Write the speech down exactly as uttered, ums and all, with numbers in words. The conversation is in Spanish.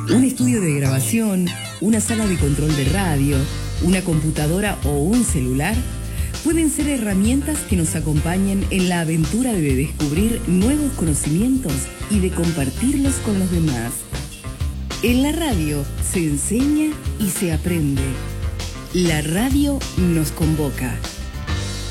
Un estudio de grabación, una sala de control de radio, una computadora o un celular pueden ser herramientas que nos acompañen en la aventura de descubrir nuevos conocimientos y de compartirlos con los demás. En la radio se enseña y se aprende. La radio nos convoca.